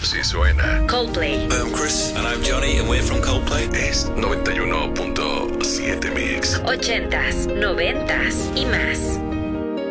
Sí suena. Coldplay. I'm Chris. And I'm Johnny, and we're from Coldplay. Es 91.7 Mix. 80s, 90s y más.